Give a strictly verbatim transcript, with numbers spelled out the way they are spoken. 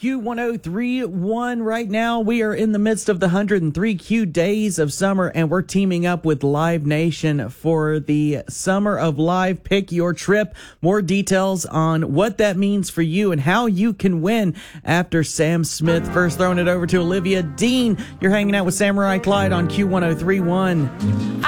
Q one oh three point one right now. We are in the midst of the one hundred three Q days of summer, and we're teaming up with Live Nation for the Summer of Live Pick Your Trip. More details on what that means for you and how you can win after Sam Smith. First, throwing it over to Olivia Dean. You're hanging out with Samurai Clyde on Q one oh three point one.